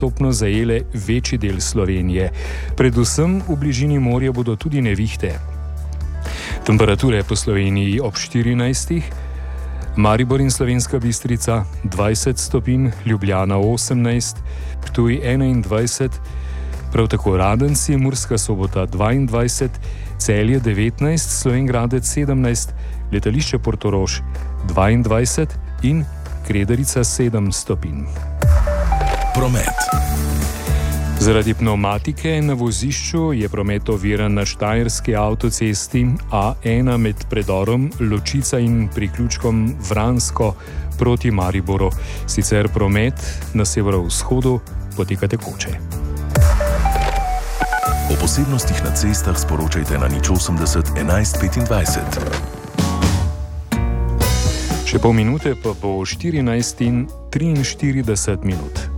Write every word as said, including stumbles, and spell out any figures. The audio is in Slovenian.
postopno zajele večji del Slovenije. Predvsem v bližini morja bodo tudi nevihte. Temperature po Sloveniji ob štirinajstih, Maribor in Slovenska Bistrica dvajset stopinj, Ljubljana osemnajst, Ptuj enaindvajset, prav tako Radenci, Murska Sobota dvaindvajset, Celje devetnajst, Slovenj Gradec sedemnajst, letališče Portorož dvaindvajset in Kredarica sedem stopinj. Promet. Zaradi pnevmatike na vozišču je promet oviran na štajerski avtocesti A ena med predorom Ločica in priključkom Vransko proti Mariboru. Sicer promet na severovzhodu poteka tekoče. O posebnostih na cestah sporočajte na nič osemdeset enajst petindvajset. Še pol minute pa bo štirinajst in triinštirideset minut.